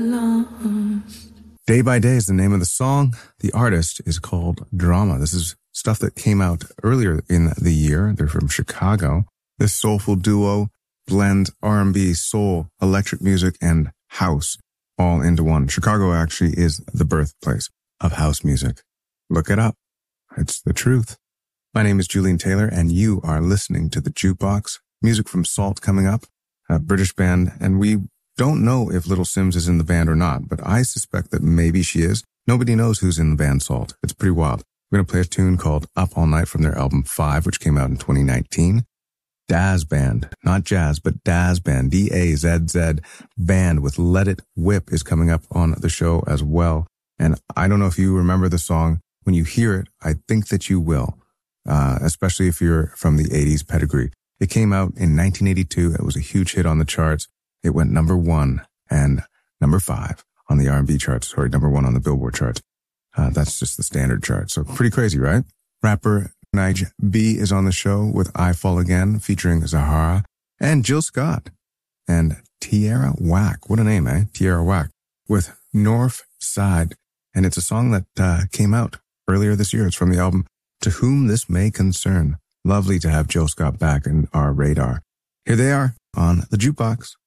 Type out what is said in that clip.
Day by Day is the name of the song. The artist is called Drama. This is stuff that came out earlier in the year. They're from Chicago. This soulful duo blends R&B, soul, electric music, and house all into one. Chicago actually is the birthplace of house music. Look it up. It's the truth. My name is Julian Taylor, and you are listening to The Jukebox. Music from Salt coming up, a British band, and we don't know if Little Simz is in the band or not, but I suspect that maybe she is. Nobody knows who's in the band Salt. It's pretty wild. We're going to play a tune called Up All Night from their album 5, which came out in 2019. Dazz Band, not jazz, but Dazz Band, D-A-Z-Z Band with Let It Whip is coming up on the show as well. And I don't know if you remember the song. When you hear it, I think that you will, especially if you're from the 80s pedigree. It came out in 1982. It was a huge hit on the charts. It went number 1 and number 5 on the R&B charts. Sorry, number 1 on the Billboard charts. That's just the standard chart. So pretty crazy, right? Rapper Nige B is on the show with I Fall Again featuring Zahara and Jill Scott and Tierra Whack. What a name, eh? Tierra Whack with North Side. And it's a song that came out earlier this year. It's from the album To Whom This May Concern. Lovely to have Jill Scott back in our radar. Here they are on The Jukebox.